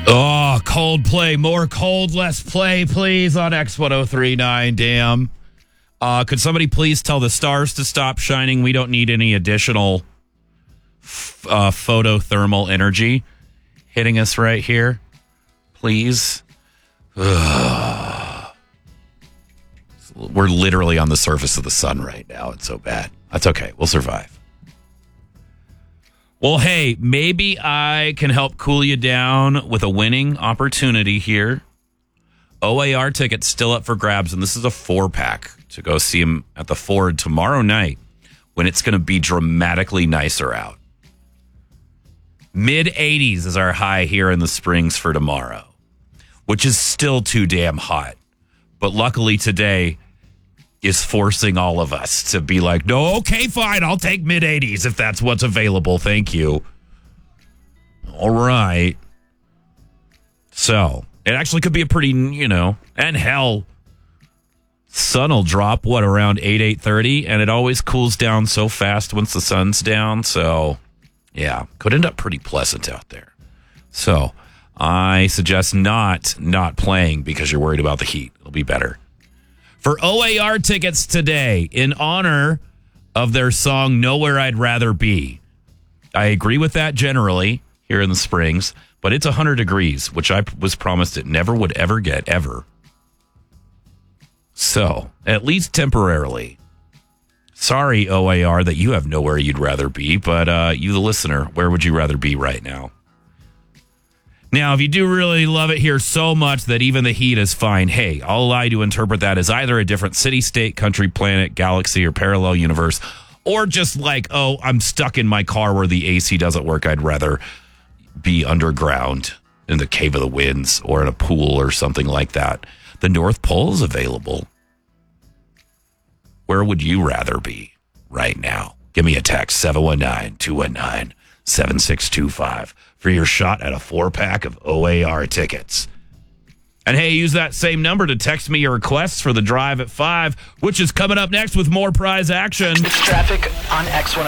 Oh, Coldplay. More cold, less play, please, on X1039. Damn. Could somebody please tell the stars to stop shining? We don't need any additional photothermal energy hitting us right here. Please. Ugh. We're literally on the surface of the sun right now. It's so bad. That's okay. We'll survive. Well, hey, maybe I can help cool you down with a winning opportunity here. OAR tickets still up for grabs, and this is a 4-pack to go see him at the Ford tomorrow night when it's going to be dramatically nicer out. Mid-80s is our high here in the Springs for tomorrow, which is still too damn hot. But luckily today is forcing all of us to be like, no, okay, fine, I'll take mid-80s if that's what's available. Thank you. All right. So, it actually could be a pretty, and hell, sun will drop, around 8:30, and it always cools down so fast once the sun's down. So, yeah, could end up pretty pleasant out there. So, I suggest not playing because you're worried about the heat. It'll be better. For OAR tickets today, in honor of their song Nowhere I'd Rather Be. I agree with that generally here in the Springs, but it's 100 degrees, which I was promised it never would ever get, ever. So, at least temporarily. Sorry, OAR, that you have nowhere you'd rather be, but you, the listener, where would you rather be right now? Now, if you do really love it here so much that even the heat is fine, hey, I'll allow you to interpret that as either a different city, state, country, planet, galaxy, or parallel universe, or just like, oh, I'm stuck in my car where the AC doesn't work. I'd rather be underground in the Cave of the Winds or in a pool or something like that. The North Pole is available. Where would you rather be right now? Give me a text, 719-219-7625. For your shot at a 4-pack of OAR tickets. And hey, use that same number to text me your requests for the drive at 5, which is coming up next with more prize action. It's traffic on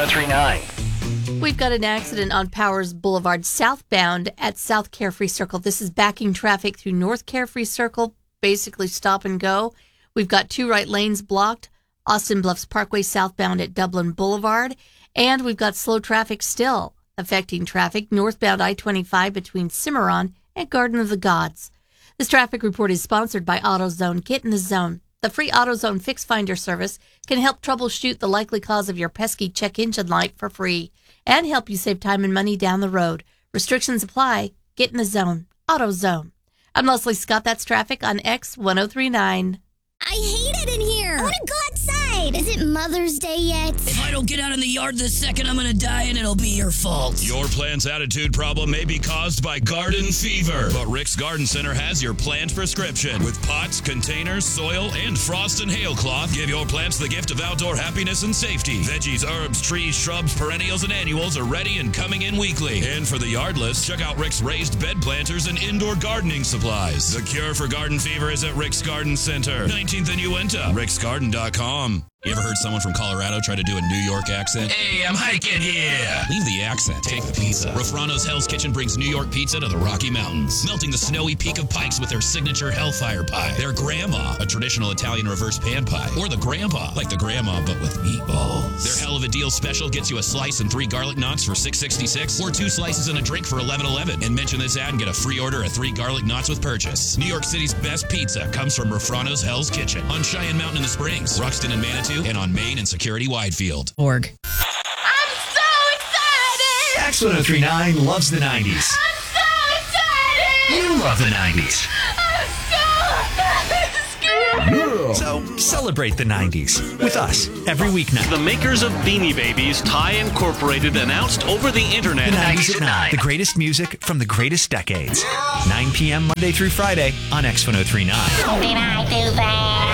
X1039. We've got an accident on Powers Boulevard southbound at South Carefree Circle. This is backing traffic through North Carefree Circle, basically stop and go. We've got 2 right lanes blocked. Austin Bluffs Parkway southbound at Dublin Boulevard. And we've got slow traffic still affecting traffic northbound I-25 between Cimarron and Garden of the Gods. This traffic report is sponsored by AutoZone. Get in the zone. The free AutoZone Fix Finder service can help troubleshoot the likely cause of your pesky check engine light for free and help you save time and money down the road. Restrictions apply. Get in the zone. AutoZone. I'm Leslie Scott. That's traffic on X1039. I hate it in here. I want to go outside. Is it Mother's Day yet? If I don't get out in the yard this second, I'm going to die and it'll be your fault. Your plant's attitude problem may be caused by garden fever, but Rick's Garden Center has your plant prescription. With pots, containers, soil, and frost and hail cloth, give your plants the gift of outdoor happiness and safety. Veggies, herbs, trees, shrubs, perennials, and annuals are ready and coming in weekly. And for the yardless, check out Rick's raised bed planters and indoor gardening supplies. The cure for garden fever is at Rick's Garden Center, 19th and Uinta, ricksgarden.com. You ever heard someone from Colorado try to do a New York accent? Hey, I'm hiking here. Leave the accent. Take the pizza. Rafrano's Hell's Kitchen brings New York pizza to the Rocky Mountains, melting the snowy peak of Pikes with their signature Hellfire Pie. Their Grandma, a traditional Italian reverse pan pie. Or the Grandpa, like the Grandma, but with meatballs. Their Hell of a Deal special gets you a slice and 3 garlic knots for $6.66, or 2 slices and a drink for $11.11. And mention this ad and get a free order of 3 garlic knots with purchase. New York City's best pizza comes from Rafrano's Hell's Kitchen on Cheyenne Mountain in the Springs, Ruxton and Manitou, and on Main and Security Widefield. Org. I'm so excited! X1039 loves the 90s. I'm so excited! You love the 90s. I'm so So celebrate the 90s with us every weeknight. The makers of Beanie Babies, Thai Incorporated, announced over the internet. The 90s at 9. The greatest music from the greatest decades. 9 p.m. Monday through Friday on X1039. Did I do that?